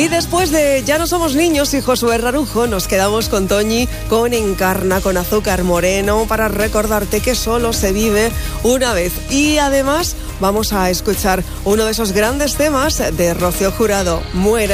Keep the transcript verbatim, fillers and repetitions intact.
Y después de Ya no somos niños y Josué Rarujo, nos quedamos con Toñi, con Encarna, con Azúcar Moreno, para recordarte que solo se vive una vez. Y además vamos a escuchar uno de esos grandes temas de Rocío Jurado, Muera.